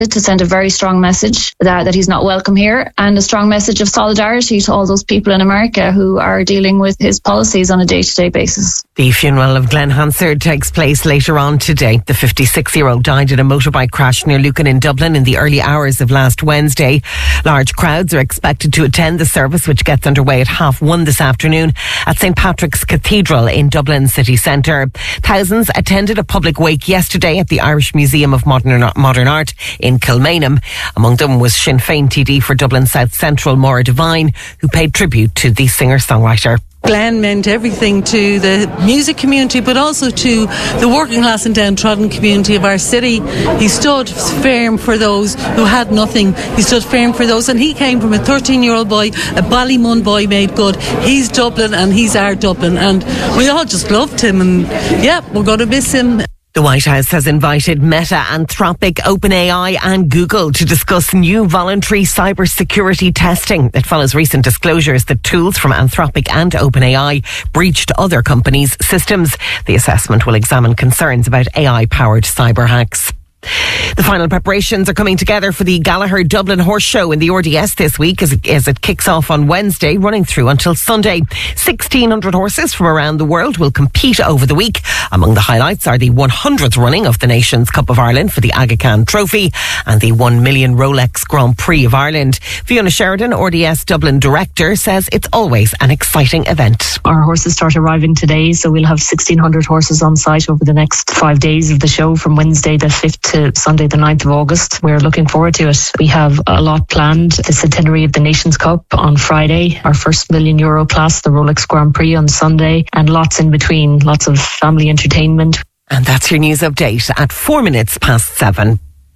to send a very strong message that he's not welcome here, and a strong message of solidarity to all those people in America who are dealing with his policies on a day-to-day basis. The funeral of Glenn Hansard takes place later on today. The 56-year-old died in a motorbike crash near Lucan in Dublin in the early hours of last Wednesday. Large crowds are expected to attend the service, which gets underway at 1:30 this afternoon at St Patrick's Cathedral in Dublin city centre. Thousands attended a public wake yesterday at the Irish Museum of Modern Art in Kilmainham. Among them was Sinn Féin TD for Dublin South Central, Maura Devine, who paid tribute to the singer-songwriter. Glenn meant everything to the music community, but also to the working class and downtrodden community of our city. He stood firm for those who had nothing. He stood firm for those, and he came from a 13-year-old boy, a Ballymun boy made good. He's Dublin and he's our Dublin, and we all just loved him, and yeah, we're going to miss him. The White House has invited Meta, Anthropic, OpenAI and Google to discuss new voluntary cybersecurity testing that follows recent disclosures that tools from Anthropic and OpenAI breached other companies' systems. The assessment will examine concerns about AI-powered cyber hacks. The final preparations are coming together for the Gallagher Dublin Horse Show in the RDS this week as it kicks off on Wednesday, running through until Sunday. 1,600 horses from around the world will compete over the week. Among the highlights are the 100th running of the Nations Cup of Ireland for the Aga Khan Trophy and the 1 million Rolex Grand Prix of Ireland. Fiona Sheridan, RDS Dublin Director, says it's always an exciting event. Our horses start arriving today, so we'll have 1,600 horses on site over the next 5 days of the show, from Wednesday the 5th to Sunday the 9th of August. We're looking forward to it. We have a lot planned. The centenary of the Nations Cup on Friday, our first €1 million class, the Rolex Grand Prix on Sunday, and lots in between, lots of family entertainment. And that's your news update at 7:04.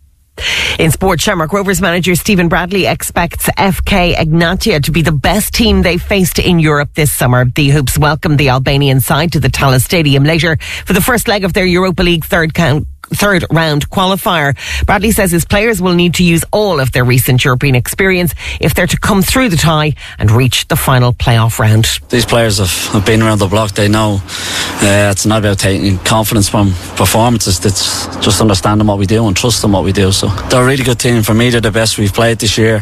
In sport, Shamrock Rovers manager Stephen Bradley expects FK Egnatia to be the best team they've faced in Europe this summer. The Hoops welcomed the Albanian side to the Tallaght Stadium later for the first leg of their Europa League third round qualifier. Bradley says his players will need to use all of their recent European experience if they're to come through the tie and reach the final playoff round. These players have been around the block. They know it's not about taking confidence from performances. It's just understanding what we do and trusting what we do. So they're a really good team. For me, they're the best we've played this year,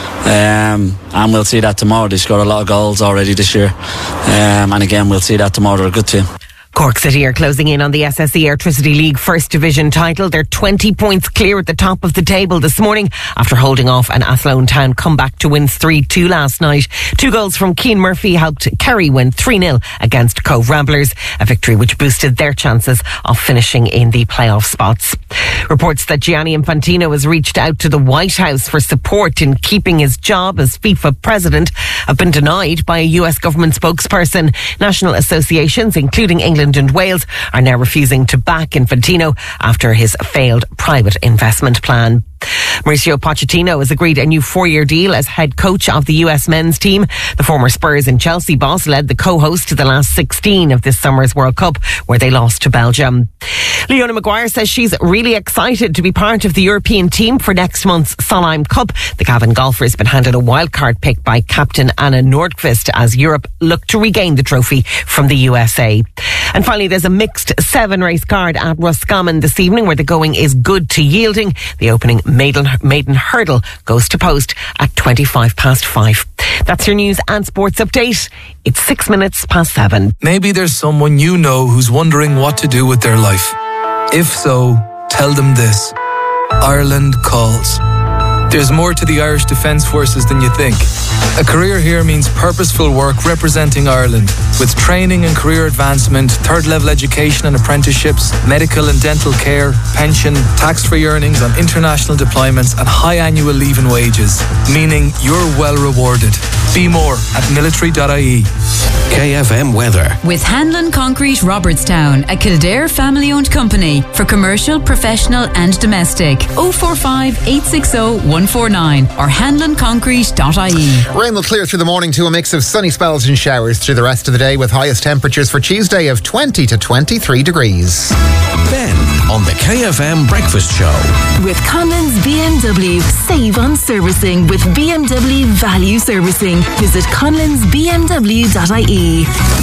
and we'll see that tomorrow. They scored a lot of goals already this year, and again we'll see that tomorrow. They're a good team. Cork City are closing in on the SSE Airtricity League First Division title. They're 20 points clear at the top of the table this morning after holding off an Athlone Town comeback to win 3-2 last night. 2 goals from Keane Murphy helped Kerry win 3-0 against Cove Ramblers, a victory which boosted their chances of finishing in the playoff spots. Reports that Gianni Infantino has reached out to the White House for support in keeping his job as FIFA president have been denied by a US government spokesperson. National associations, including England and Wales, are now refusing to back Infantino after his failed private investment plan. Mauricio Pochettino has agreed a new 4-year deal as head coach of the US men's team. The former Spurs and Chelsea boss led the co-host to the last 16 of this summer's World Cup, where they lost to Belgium. Leona Maguire says she's really excited to be part of the European team for next month's Solheim Cup. The Cavan golfer has been handed a wildcard pick by captain Anna Nordqvist as Europe look to regain the trophy from the USA. And finally, there's a mixed 7-race card at Roscommon this evening where the going is good to yielding. The opening maiden hurdle goes to post at 5:25. That's your news and sports update. It's 7:06. Maybe there's someone you know who's wondering what to do with their life. If so, tell them this. Ireland calls. There's more to the Irish Defence Forces than you think. A career here means purposeful work representing Ireland, with training and career advancement, third-level education and apprenticeships, medical and dental care, pension, tax-free earnings on international deployments and high annual leave and wages, meaning you're well rewarded. Be more at military.ie. KFM weather. With Hanlon Concrete Robertstown, a Kildare family-owned company for commercial, professional and domestic. 045 860 149 or hanlonconcrete.ie. Rain will clear through the morning to a mix of sunny spells and showers through the rest of the day, with highest temperatures for Tuesday of 20 to 23 degrees. Ben on the KFM Breakfast Show. With Conlon's BMW. Save on servicing with BMW Value Servicing. Visit conlonsbmw.ie.